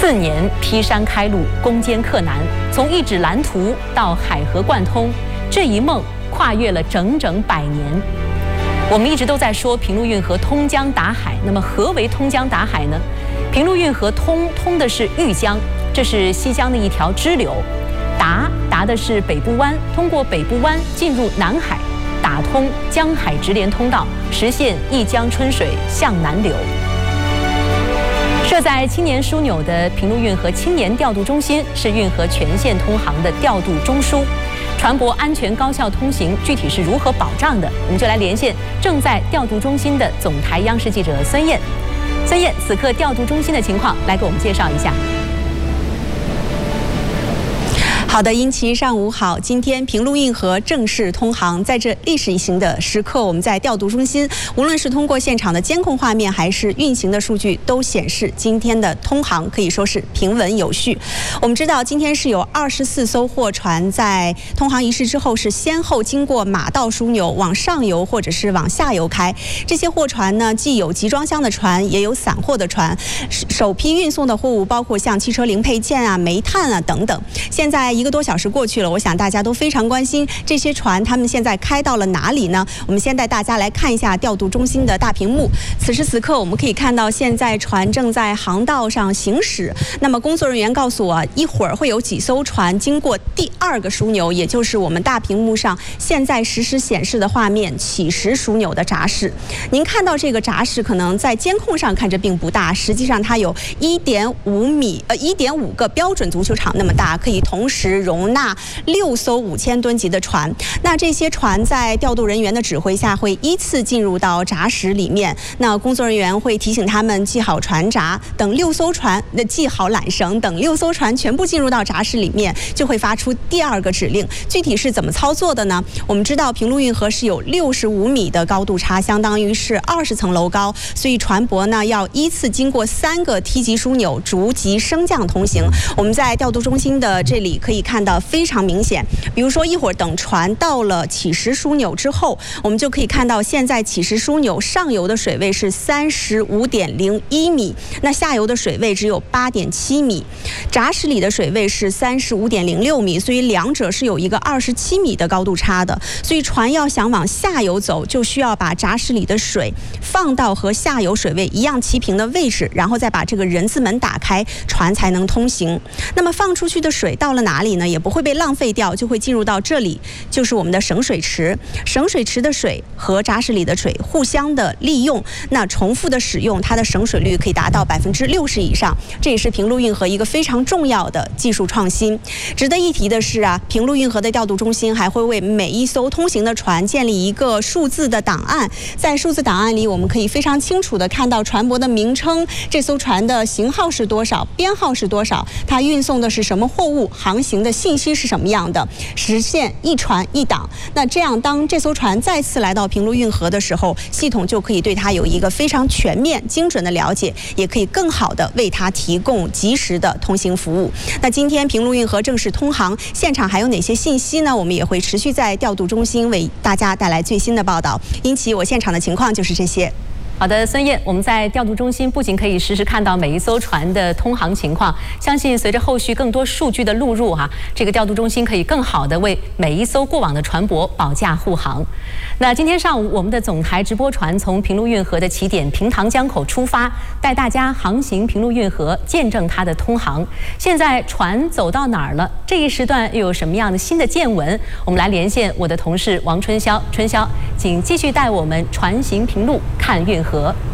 4年劈山开路，攻坚克难，从一纸蓝图到海河贯通，这一梦跨越了整整100年。我们一直都在说平陆运河通江达海，那么何为通江达海呢？平陆运河通的是豫江，这是西江的一条支流；达的是北部湾，通过北部湾进入南海，打通江海直连通道，实现一江春水向南流。设在青年枢纽的平陆运河青年调度中心是运河全线通航的调度中枢，船舶安全高效通行具体是如何保障的？我们就来连线正在调度中心的总台央视记者孙燕。孙燕，此刻调度中心的情况，来给我们介绍一下。 好的，英奇，上午好。今天平陆运河正式通航，在这历史性的时刻，我们在调度中心，无论是通过现场的监控画面，还是运行的数据，都显示今天的通航可以说是平稳有序。我们知道，今天是有24艘货船在通航仪式之后，是先后经过马道枢纽往上游或者是往下游开。这些货船呢，既有集装箱的船，也有散货的船。首批运送的货物包括像汽车零配件啊、煤炭啊等等。现在1个多小时过去了，我想大家都非常关心这些船，他们现在开到了哪里呢？我们先带大家来看一下调度中心的大屏幕。此时此刻，我们可以看到现在船正在航道上行驶。那么工作人员告诉我，一会儿会有几艘船经过第2个枢纽，也就是我们大屏幕上现在实时显示的画面——乞食枢纽的闸室。您看到这个闸室，可能在监控上看着并不大，实际上它有1.5个标准足球场那么大，可以同时容纳6艘5000吨级的船。那这些船在调度人员的指挥下，会依次进入到闸室里面。那工作人员会提醒他们系好船闸，等6艘船系好缆绳，等6艘船全部进入到闸室里面，就会发出第2个指令。具体是怎么操作的呢？我们知道平陆运河是有65米的高度差，相当于是20层楼高，所以船舶呢要依次经过3个梯级枢纽，逐级升降通行。我们在调度中心的这里可以看到非常明显，比如说一会儿等船到了乞食枢纽之后，我们就可以看到现在乞食枢纽上游的水位是35.01米，那下游的水位只有8.7米，闸室里的水位是35.06米，所以两者是有一个27米的高度差的。所以船要想往下游走，就需要把闸室里的水放到和下游水位一样齐平的位置，然后再把这个人字门打开，船才能通行。那么放出去的水到了哪里呢？也不会被浪费掉，就会进入到这里，就是我们的省水池。省水池的水和闸室里的水互相的利用，那重复的使用，它的省水率可以达到60%以上。这也是平陆运河一个非常重要的技术创新。值得一提的是啊，平陆运河的调度中心还会为每一艘通行的船建立一个数字的档案。在数字档案里，我们可以非常清楚地看到船舶的名称，这艘船的型号是多少，编号是多少，它运送的是什么货物，航行的信息是什么样的，实现一船一档。那这样，当这艘船再次来到平陆运河的时候，系统就可以对它有一个非常全面、精准的了解，也可以更好地为它提供及时的通行服务。那今天平陆运河正式通航，现场还有哪些信息呢？我们也会持续在调度中心为大家带来最新的报道。因其我现场的情况就是这些。 好的，孙燕，我们在调度中心不仅可以实时看到每一艘船的通航情况，相信随着后续更多数据的录入这个调度中心可以更好地为每一艘过往的船舶保驾护航。那今天上午，我们的总台直播船从平陆运河的起点平塘江口出发，带大家航行平陆运河，见证它的通航。现在船走到哪儿了？这一时段又有什么样的新的见闻？我们来连线我的同事王春潇，春潇，请继续带我们船行平陆看运河。